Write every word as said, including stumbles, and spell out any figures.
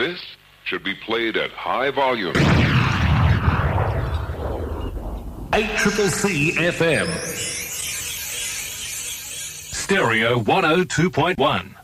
This should be played at high volume. eight C C F M. Stereo one oh two point one.